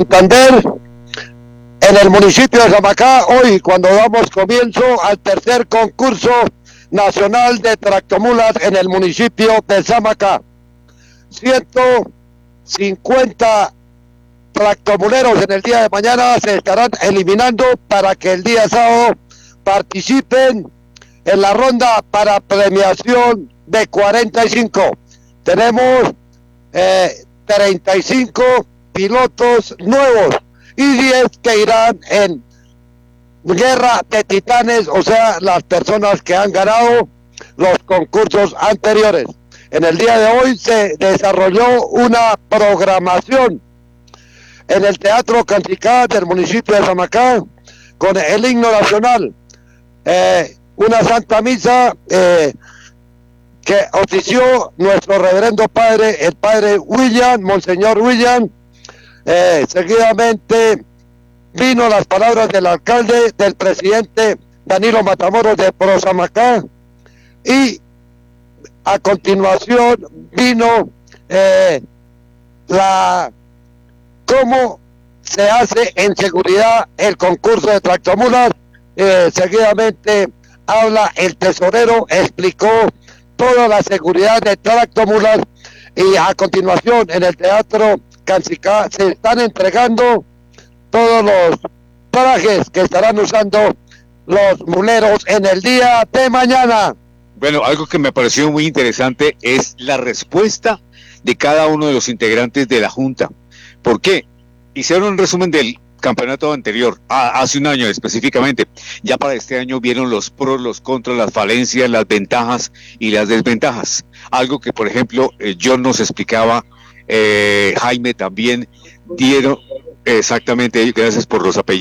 Santander, en el municipio de Samacá, hoy cuando damos comienzo al tercer concurso nacional de tractomulas en el municipio de Samacá. 150 tractomuleros en el día de mañana se estarán eliminando para que el día sábado participen en la ronda para premiación de 45. Tenemos 35 pilotos nuevos y 10 que irán en guerra de titanes, o sea, las personas que han ganado los concursos anteriores. En el día de hoy se desarrolló una programación en el Teatro Cancicá del municipio de Samacá con el himno nacional, una santa misa que ofició nuestro reverendo padre, el padre William, Monseñor William. Seguidamente vino las palabras del alcalde, del presidente Danilo Matamoros de Pro Samacá, y a continuación vino cómo se hace en seguridad el concurso de tractomulas. Seguidamente habla el tesorero, explicó toda la seguridad de tractomulas, y a continuación en el Teatro Cancicá se están entregando todos los trajes que estarán usando los muleros en el día de mañana. Bueno, algo que me pareció muy interesante es la respuesta de cada uno de los integrantes de la Junta. ¿Por qué? Hicieron un resumen del campeonato anterior, hace un año específicamente. Ya para este año vieron los pros, los contras, las falencias, las ventajas y las desventajas. Algo que, por ejemplo, John nos explicaba, Jaime también dieron exactamente, gracias por los apellidos.